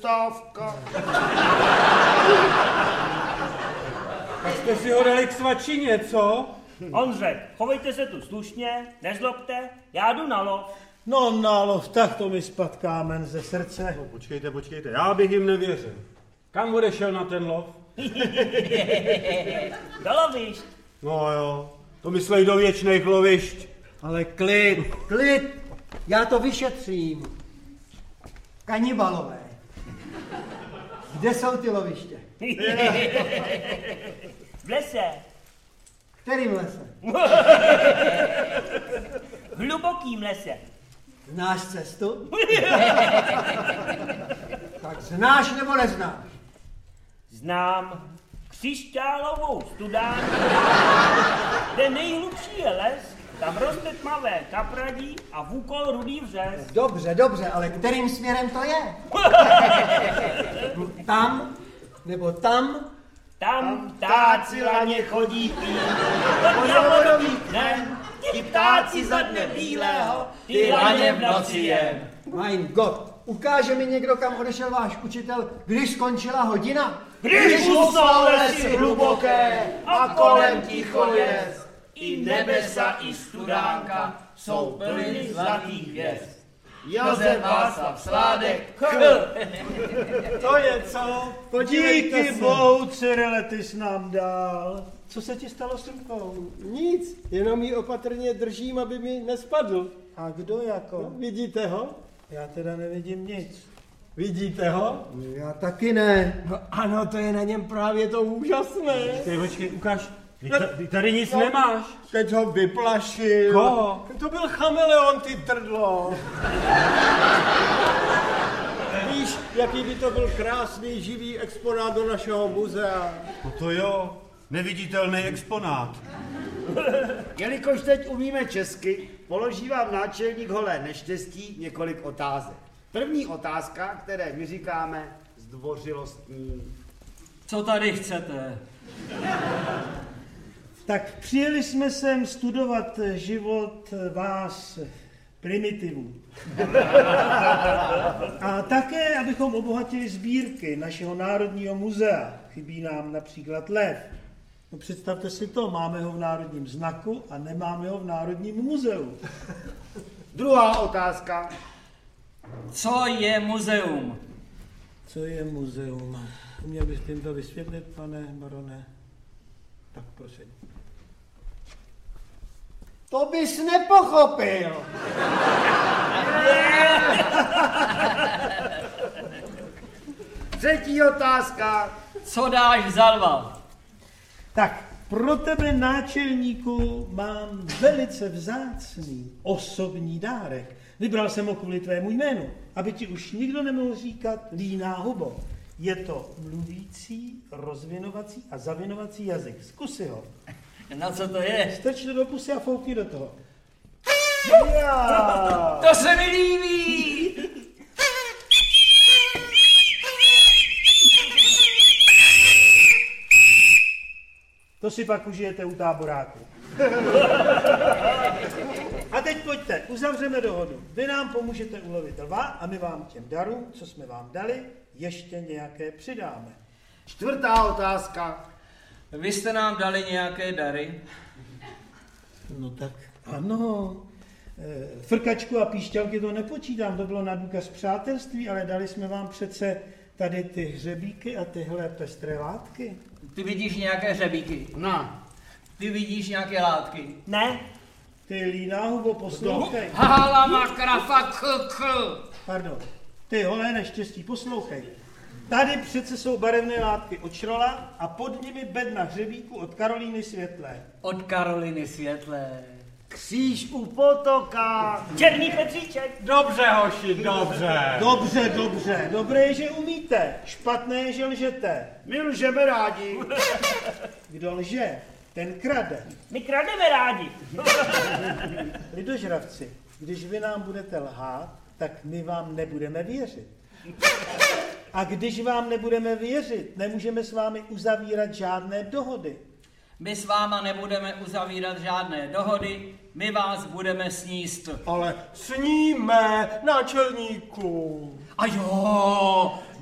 přestávka. Tak jste si ho dali k svačině, co? On řekl, chovejte se tu slušně, nezlobte, já jdu na lov. No na lov, tak to mi spad kámen ze srdce. No, počkejte, já bych jim nevěřil. Kam odešel na ten lov? Do lovišť. No jo, to myslej do věčných lovišť. Ale klid, já to vyšetřím. Kanibalové. Kde jsou ty loviště? V lese. Kterým lese? V hlubokým lese. Znáš cestu? Tak znáš nebo neznáš? Znám křišťálovou studánku, kde nejhlubší je les, tam roste tmavé kapradí a v úkol rudý vřez. Dobře, ale kterým směrem to je? Tam nebo tam? Tam ptáci laně chodí pít, pod javodový dnem, ti ptáci za dne bílého, ty laně v noci jen. Mein Gott, ukáže mi někdo, kam odešel váš učitel, když skončila hodina? Když jsou lesy hluboké a kolem ticho jest, i nebesa, i studánka jsou plný zlatých hvězd. Josef Václav Sládek, To je co? Díky bohu, Cyrile, ty jsi nám dal. Co se ti stalo s rukou? Nic, jenom ji opatrně držím, aby mi nespadl. A kdo jako? Vidíte ho? Já teda nevidím nic. Vidíte ho? Já taky ne. No ano, to je na něm právě to úžasné. Počkej, ukáž. Ty tady nic nemáš. Teď ho vyplašil. Koho? To byl chameleon, ty trdlo. Víš, jaký by to byl krásný živý exponát do našeho muzea. No to jo, neviditelný exponát. Jelikož teď umíme česky, položí vám náčelník Holé neštěstí několik otázek. První otázka, které my říkáme zdvořilostní. Co tady chcete? Tak přijeli jsme sem studovat život vás, primitivů. A také, abychom obohatili sbírky našeho Národního muzea. Chybí nám například lev. No představte si to, máme ho v Národním znaku a nemáme ho v Národním muzeu. Druhá otázka. Co je muzeum? Co je muzeum? Měl byste jim to vysvětlit, pane barone? Tak prosím. To bys nepochopil. Třetí otázka. Co dáš za lva? Tak, pro tebe, náčelníku, mám velice vzácný osobní dárek. Vybral jsem ho kvůli tvému jménu, aby ti už nikdo nemohl říkat líná hubo. Je to mluvící, rozvinovací a zavinovací jazyk. Zkusy ho. Na co to je? Strč to do pusy a foukni do toho. To se mi líbí! To si pak užijete u táboráku. A teď pojďte, uzavřeme dohodu. Vy nám pomůžete ulovit lva a my vám těm darům, co jsme vám dali, ještě nějaké přidáme. Čtvrtá otázka. Vy jste nám dali nějaké dary? No tak ano. Frkačku a píšťalky to nepočítám, to bylo na důkaz přátelství, ale dali jsme vám přece tady ty hřebíky a tyhle pestré látky. Ty vidíš nějaké hřebíky? No. Ty vidíš nějaké látky? Ne, Ty líná hubo, poslouchej. Hala makrafa kl. Pardon. Ty holé neštěstí, poslouchej. Tady přece jsou barevné látky od šrola a pod nimi bedna hřebíku od Karolíny Světlé. Od Karoliny Světlé. Kříž u potoka. černý Petříček. Dobře, hoši, dobře. Dobře. Dobré je, že umíte. Špatné je, že lžete. My lžeme rádi. Kdo lže, ten krade. My krademe rádi. Lidožravci, když vy nám budete lhát, tak my vám nebudeme věřit. A když vám nebudeme věřit, nemůžeme s vámi uzavírat žádné dohody. My s váma nebudeme uzavírat žádné dohody, my vás budeme sníst. Ale sníme, náčelníku. A jo,